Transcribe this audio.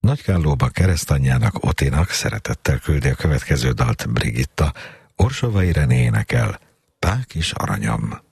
Nagykállóba keresztanyjának, Otinak szeretettel küldi a következő dalt Brigitta, Orsovai René énekel, Pák is aranyam.